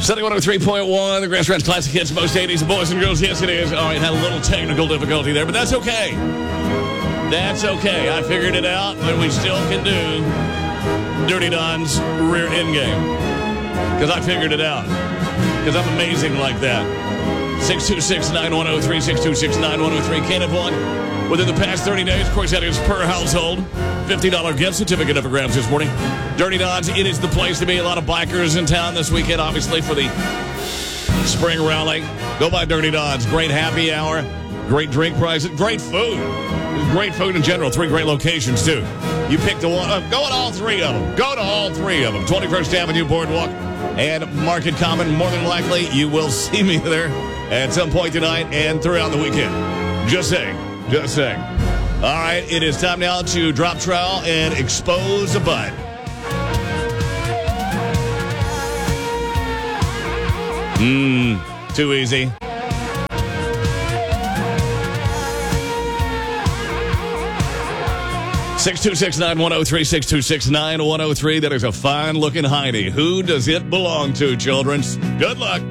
Sunny 103.1, the Grass Ranch Classic Hits, most 80s, boys and girls. Yes, it is. All right, had a little technical difficulty there, but that's okay. That's okay. I figured it out, but we still can do Dirty Don's rear end game. Because I figured it out. Because I'm amazing like that. 626-9103, 626-9103. Can have won within the past 30 days. Of course, that is per household. $50 gift certificate up for grabs this morning. Dirty Don's, it is the place to be. A lot of bikers in town this weekend, obviously, for the spring rally. Go by Dirty Don's. Great happy hour. Great drink prices. Great food. Great food in general. 3 great locations, too. You pick the one. Go to all 3 of them. Go to all 3 of them. 21st Avenue Boardwalk and Market Common. More than likely, you will see me there at some point tonight and throughout the weekend. Just saying. Just saying. All right, it is time now to drop trowel and expose a butt. Too easy. Six 626-9103, 626-9103. That is a fine-looking hiney. Who does it belong to, children? Good luck.